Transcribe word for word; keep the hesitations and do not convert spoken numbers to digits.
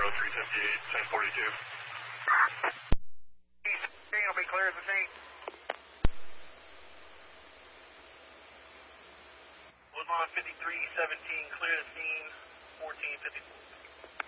three fifty-eight, ten forty-two. I'll be clear as the scene. Woodlawn fifty-three seventeen, clear the scene, fourteen fifty-four.